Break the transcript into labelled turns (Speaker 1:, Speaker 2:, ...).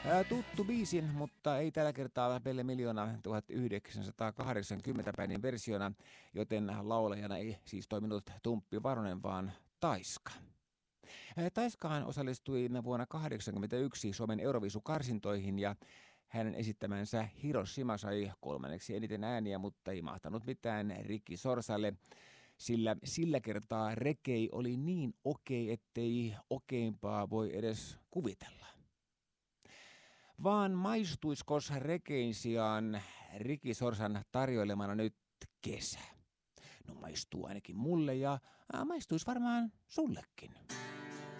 Speaker 1: Tuttu biisi, mutta ei tällä kertaa Pelle Miljoona 1980 päinen versiona, joten laulajana ei siis toiminut Tumppi Varonen, vaan Taiska. Taiskahan osallistui vuonna 1981 Suomen Euroviisukarsintoihin ja hänen esittämänsä Hiroshima sai kolmanneksi eniten ääniä, mutta ei mahtanut mitään Ricky Sorsalle, sillä kertaa rekei oli niin okei, ettei okeimpaa voi edes kuvitella. Vaan maistuiskos rekein sijaan Ricky Sorsan tarjoilemana nyt kesä? No maistuu ainakin mulle ja maistuisi varmaan sullekin.